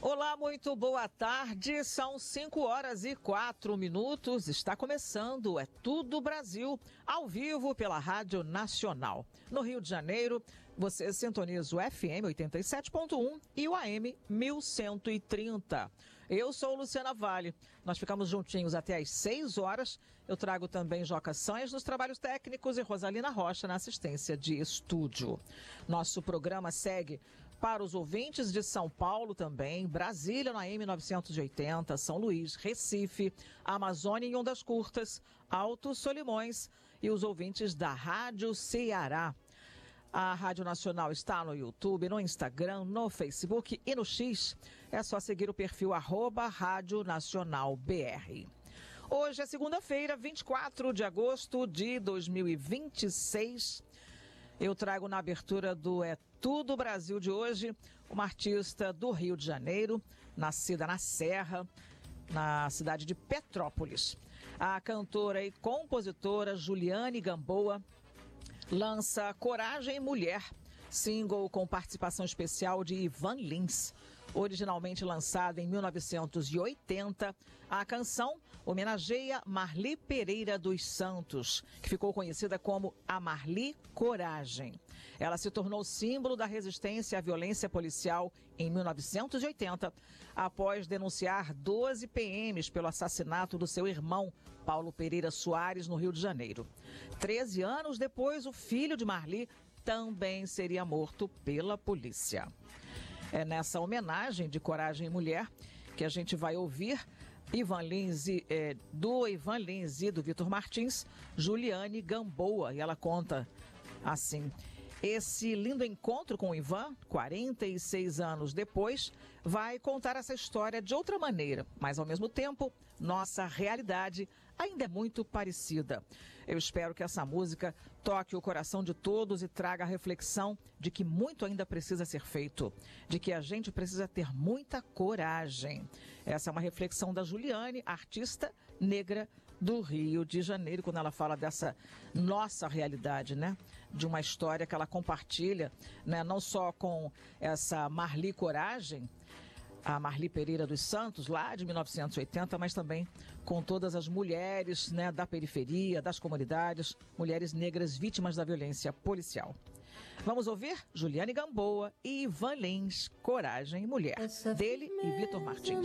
Olá, muito boa tarde. São 5h04. Está começando É Tudo Brasil, ao vivo pela Rádio Nacional. No Rio de Janeiro, você sintoniza o FM 87.1 e o AM 1130. Eu sou Luciana Vale. Nós ficamos juntinhos até às 6 horas. Eu trago também Joca Sanz nos trabalhos técnicos e Rosalina Rocha na assistência de estúdio. Nosso programa segue para os ouvintes de São Paulo também, Brasília na AM 980, São Luís, Recife, Amazônia em Ondas Curtas, Alto Solimões e os ouvintes da Rádio Ceará. A Rádio Nacional está no YouTube, no Instagram, no Facebook e no X. É só seguir o perfil @Rádio Nacional BR. Hoje é segunda-feira, 24 de agosto de 2026. Eu trago na abertura do É Tudo Brasil de hoje uma artista do Rio de Janeiro, nascida na Serra, na cidade de Petrópolis. A cantora e compositora Juliane Gamboa lança Coragem Mulher, single com participação especial de Ivan Lins. Originalmente lançada em 1980, a canção homenageia Marli Pereira dos Santos, que ficou conhecida como a Marli Coragem. Ela se tornou símbolo da resistência à violência policial em 1980, após denunciar 12 PMs pelo assassinato do seu irmão, Paulo Pereira Soares, no Rio de Janeiro. 13 anos depois, o filho de Marli também seria morto pela polícia. É nessa homenagem de Coragem Mulher que a gente vai ouvir do Ivan Lins e do Vitor Martins, Juliane Gamboa. E ela conta assim: esse lindo encontro com o Ivan, 46 anos depois, vai contar essa história de outra maneira, mas ao mesmo tempo, nossa realidade ainda é muito parecida. Eu espero que essa música toque o coração de todos e traga a reflexão de que muito ainda precisa ser feito, de que a gente precisa ter muita coragem. Essa é uma reflexão da Juliane, artista negra do Rio de Janeiro, quando ela fala dessa nossa realidade, né? De uma história que ela compartilha, né? Não só com essa Marli Coragem, a Marli Pereira dos Santos, lá de 1980, mas também com todas as mulheres, né, da periferia, das comunidades, mulheres negras vítimas da violência policial. Vamos ouvir Juliane Gamboa e Ivan Lins, Coragem Mulher, dele e Vitor Martins.